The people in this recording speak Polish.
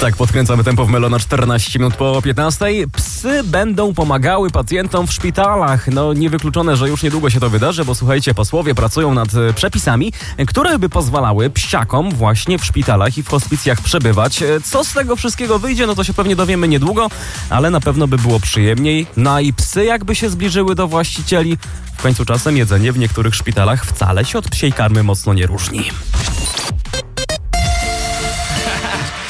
Tak, podkręcamy tempo w Melo na 14 minut po 15. Psy będą pomagały pacjentom w szpitalach. No niewykluczone, że już niedługo się to wydarzy, bo słuchajcie, posłowie pracują nad przepisami, które by pozwalały psiakom właśnie w szpitalach i w hospicjach przebywać. Co z tego wszystkiego wyjdzie, no to się pewnie dowiemy niedługo, ale na pewno by było przyjemniej. No i psy jakby się zbliżyły do właścicieli. W końcu czasem jedzenie w niektórych szpitalach wcale się od psiej karmy mocno nie różni.